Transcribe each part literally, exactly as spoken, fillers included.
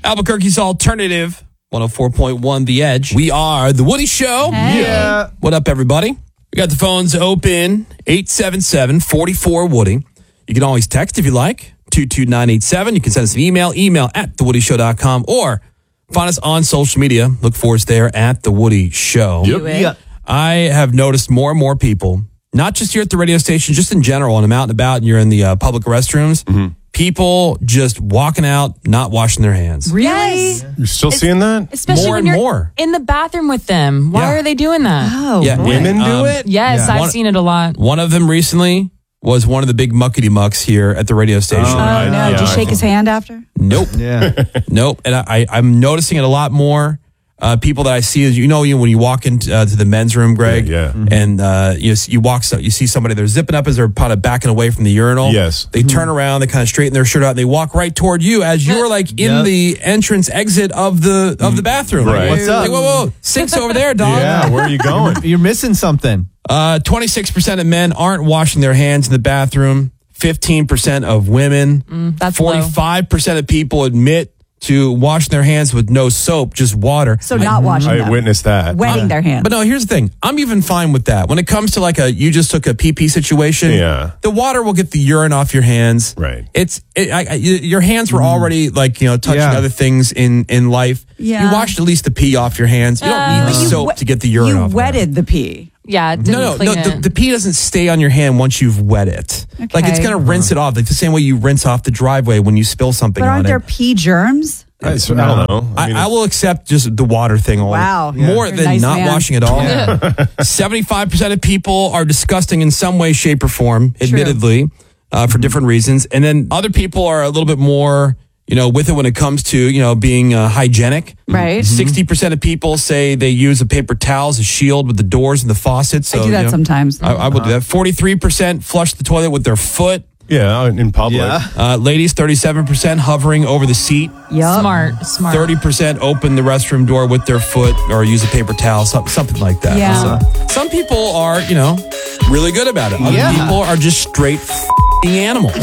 Albuquerque's alternative, one oh four point one The Edge. We are The Woody Show. Hey. Yeah. What up, everybody? We got the phones open, eight seven seven, four four, Woody. You can always text if you like, two two nine eight seven. You can send us an email, email at the woody show dot com, or find us on social media. Look for us there at The Woody Show. Yep. Yep. I have noticed more and more people, not just here at the radio station, just in general, when I'm out and about and you're in the uh, public restrooms, mm-hmm. people just walking out, not washing their hands. Really? Yes. You're still It's, seeing that? Especially more when and you're more. in the bathroom with them. Why Yeah. are they doing that? Oh, Yeah, Women do um, it? Yes, Yeah. I've One- seen it a lot. One of them recently was one of the big muckety mucks here at the radio station. Oh, I- no. yeah, Did you I shake his hand after? Nope. Yeah. Nope. And I, I, I'm noticing it a lot more. Uh, people that I see, you know, you when you walk into uh, to the men's room, Greg, Yeah, yeah. and uh, you you walk, so- you see somebody they're zipping up as they're kind of backing away from the urinal. Yes. They turn around, they kind of straighten their shirt out, and they walk right toward you as you're like in Yep. the entrance exit of the of the bathroom. Right. Like, What's up? Like, whoa, whoa, sink's over there, dog. Yeah, where are you going? You're missing something. Uh, twenty-six percent of men aren't washing their hands in the bathroom. fifteen percent of women. Mm, that's low. forty-five percent of people admit to washing their hands with no soap, just water. So not washing I them. witnessed that. Wetting their hands. But no, here's the thing. I'm even fine with that. When it comes to like a, you just took a pee pee situation. Yeah. The water will get the urine off your hands. Right. It's, it, I, I, your hands were already like, you know, touching Yeah. other things in, in life. Yeah. You washed at least the pee off your hands. You don't Uh, need the But you soap wet- to get the urine you off. there. wetted the pee. Yeah, it didn't No, no, clean no. The, it. the pee doesn't stay on your hand once you've wet it. Like it's Okay. going to rinse it off. Like the same way you rinse off the driveway when you spill something But on aren't it. there pee germs? I, so, I don't know. I, mean, I will accept just the water thing only. Wow. More You're a than nice not man. washing at all. seventy-five percent of people are disgusting in some way, shape, or form, admittedly, uh, for different reasons. And then other people are a little bit more, you know, with it when it comes to, you know, being uh, hygienic. Right. sixty percent of people say they use a paper towel as a shield with the doors and the faucets. So, I do that you know, sometimes. I, I would do that. forty-three percent flush the toilet with their foot. yeah, in public. Yeah. Uh, ladies, thirty-seven percent hovering over the seat. Yup. Smart, smart. thirty percent open the restroom door with their foot or use a paper towel, some- something like that. Yeah. So, some people are, you know, really good about it. Other Yeah. people are just straight f***ing animals.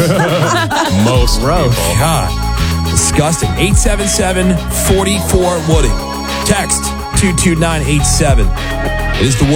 Most Gross. people. God, disgusting. eight seven seven, four four, Woody. Text two two nine eight seven. It is the Woody